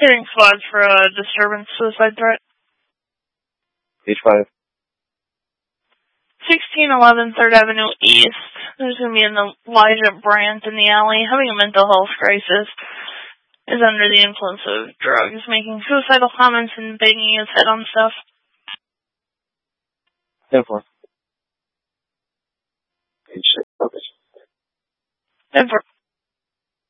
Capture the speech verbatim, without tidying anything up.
Hearing squad for a disturbance suicide threat. Page five. sixteen eleven third Avenue East. There's going to be an Elijah Brandt in the alley having a mental health crisis. Is under the influence of drugs, making suicidal comments and banging his head on stuff. ten four. Page six. Okay. ten four.